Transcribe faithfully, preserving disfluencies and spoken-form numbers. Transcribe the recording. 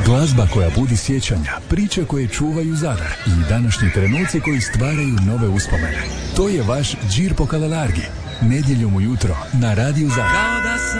Glazba koja budi sjećanja, priče koje čuvaju Zadar i današnji trenuci koji stvaraju nove uspomene. To je vaš Džir po Kalelargi. Nedjeljom ujutro na Radiju Zadar.